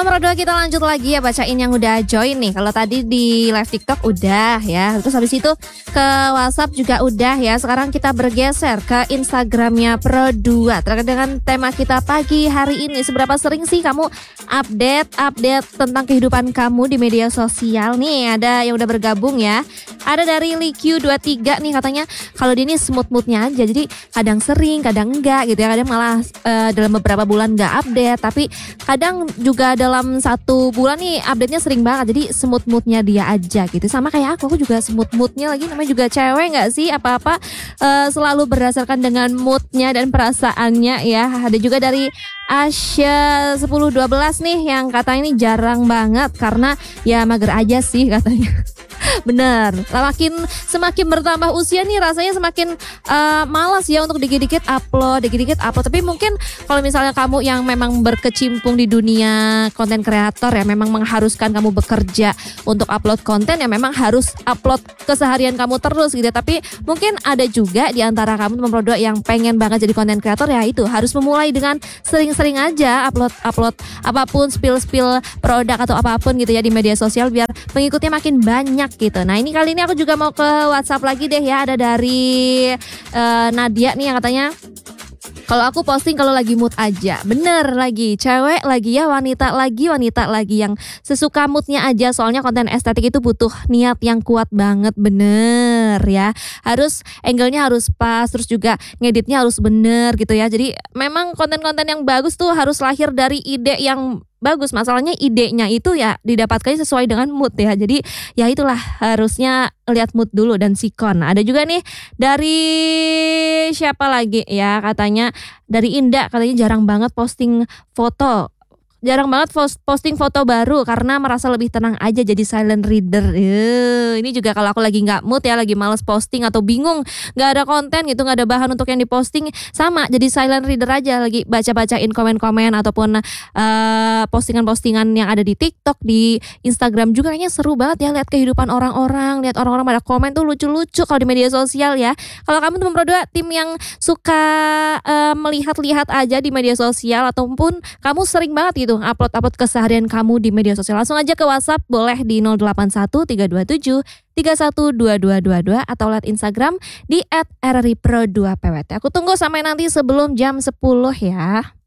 Nomor 2 kita lanjut lagi ya, bacain yang udah join nih. Kalau tadi di live TikTok udah ya. Terus habis itu ke WhatsApp juga udah ya. Sekarang kita bergeser ke Instagramnya Pro2 terkait dengan tema kita pagi hari ini. Seberapa sering sih kamu update tentang kehidupan kamu di media sosial nih? Ada yang udah bergabung ya. Ada dari Liq23 nih, katanya kalau dia ini mood-moodnya aja. Jadi kadang sering, kadang enggak gitu ya. Kadang malah dalam beberapa bulan enggak update. Tapi kadang juga dalam satu bulan nih update-nya sering banget. Jadi semut-moodnya dia aja gitu. Sama kayak aku juga semut-moodnya lagi, namanya juga cewek gak sih? Apa-apa selalu berdasarkan dengan moodnya dan perasaannya ya. Ada juga dari Asya 1012 nih yang katanya ini jarang banget karena ya mager aja sih katanya. Bener, semakin bertambah usia nih rasanya semakin malas ya untuk dikit-dikit upload. Tapi mungkin kalau misalnya kamu yang memang berkecimpung di dunia konten kreator ya, memang mengharuskan kamu bekerja untuk upload konten ya, memang harus upload keseharian kamu terus gitu. Tapi mungkin ada juga di antara kamu teman Pro2 yang pengen banget jadi konten kreator ya, itu harus memulai dengan sering-sering aja upload apapun, spill produk atau apapun gitu ya di media sosial biar pengikutnya makin banyak gitu. Nah ini kali ini aku juga mau ke WhatsApp lagi deh ya. Ada dari Nadia nih yang katanya, kalau aku posting kalau lagi mood aja. Bener lagi, cewek lagi ya, wanita lagi yang sesuka moodnya aja. Soalnya konten estetik itu butuh niat yang kuat banget, bener ya. Harus angle-nya harus pas, terus juga ngeditnya harus bener gitu ya. Jadi memang konten-konten yang bagus tuh harus lahir dari ide yang bagus. Masalahnya idenya itu ya didapatkannya sesuai dengan mood ya. Jadi ya itulah, harusnya lihat mood dulu dan sikon. Ada juga nih dari siapa lagi ya, katanya dari Indah, katanya jarang banget posting foto. Posting foto baru karena merasa lebih tenang aja, jadi silent reader. Ini juga kalau aku lagi nggak mood ya, lagi males posting atau bingung nggak ada konten gitu, nggak ada bahan untuk yang diposting, sama jadi silent reader aja, lagi bacain komen-komen ataupun postingan-postingan yang ada di TikTok, di Instagram juga. Kayaknya seru banget ya lihat kehidupan orang-orang, lihat orang-orang pada komen tuh lucu-lucu kalau di media sosial ya. Kalau kamu teman Pro2 tim yang suka melihat-lihat aja di media sosial, ataupun kamu sering banget gitu upload keseharian kamu di media sosial, langsung aja ke WhatsApp, boleh di 081 327 312222 atau lihat Instagram di @rripro2pwt. Aku tunggu sampai nanti sebelum jam 10 ya.